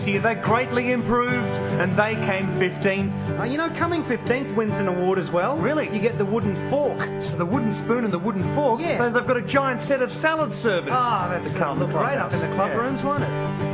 They greatly improved, and they came 15th. You know, coming 15th wins an award as well. Really? You get the wooden fork. So the wooden spoon and the wooden fork. Yeah. So they've got a giant set of salad servers. That's to going to look great up in the club rooms, won't it?